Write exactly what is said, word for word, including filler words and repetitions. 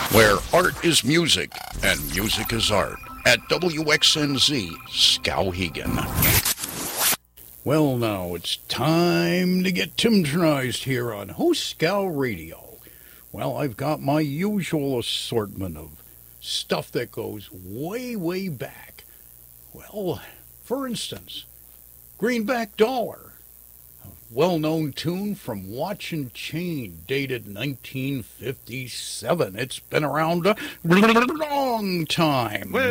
Where art is music and music is art at W X N Z Skowhegan. Well, now it's time to get Timsonized here on Hoskow Radio. Well, I've got my usual assortment of stuff that goes way, way back. Well, for instance, Greenback Dollar, a well-known tune from Watch and Chain, dated nineteen fifty-seven. It's been around a long time.